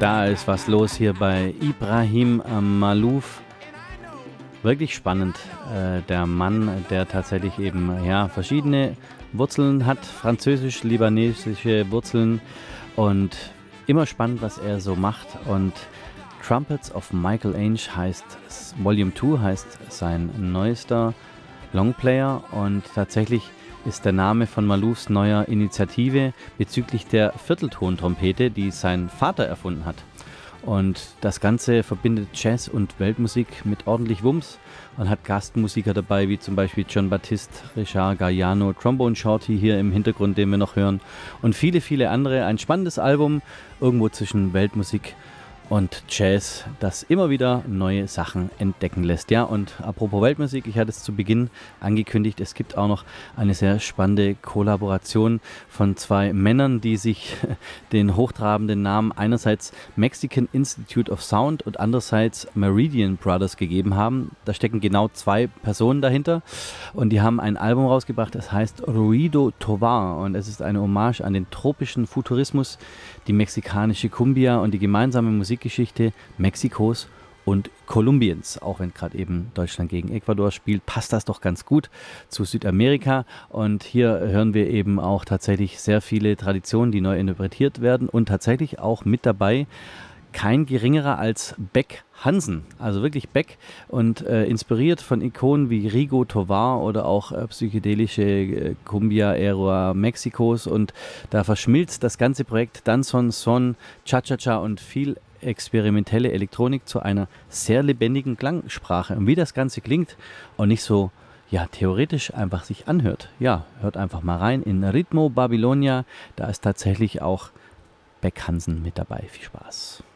Da ist was los hier bei Ibrahim Malouf. Wirklich spannend. Der Mann, der tatsächlich eben verschiedene Wurzeln hat, französisch-libanesische Wurzeln, und immer spannend, was er so macht. Und Trumpets of Michael Ainge heißt Volume 2, heißt sein neuester Longplayer, und tatsächlich ist der Name von Maloufs neuer Initiative bezüglich der Vierteltontrompete, die sein Vater erfunden hat. Und das Ganze verbindet Jazz und Weltmusik mit ordentlich Wumms und hat Gastmusiker dabei, wie zum Beispiel Jon Batiste, Richard Galliano, Trombone Shorty hier im Hintergrund, den wir noch hören, und viele, viele andere. Ein spannendes Album, irgendwo zwischen Weltmusik und Jazz, das immer wieder neue Sachen entdecken lässt. Ja, und apropos Weltmusik, ich hatte es zu Beginn angekündigt, es gibt auch noch eine sehr spannende Kollaboration von zwei Männern, die sich den hochtrabenden Namen einerseits Mexican Institute of Sound und andererseits Meridian Brothers gegeben haben. Da stecken genau zwei Personen dahinter, und die haben ein Album rausgebracht, das heißt Ruido Tovar, und es ist eine Hommage an den tropischen Futurismus, die mexikanische Cumbia und die gemeinsame Musikgeschichte Mexikos und Kolumbiens. Auch wenn gerade eben Deutschland gegen Ecuador spielt, passt das doch ganz gut zu Südamerika. Und hier hören wir eben auch tatsächlich sehr viele Traditionen, die neu interpretiert werden, und tatsächlich auch mit dabei kein geringerer als Beck Hansen, also wirklich Beck, und inspiriert von Ikonen wie Rigo Tovar oder auch psychedelische Cumbia-Ära Mexikos, und da verschmilzt das ganze Projekt Danzón, Son, Cha-Cha-Cha und viel experimentelle Elektronik zu einer sehr lebendigen Klangsprache. Und wie das Ganze klingt und nicht so theoretisch einfach sich anhört, hört einfach mal rein in Ritmo Babylonia, da ist tatsächlich auch Beck Hansen mit dabei. Viel Spaß.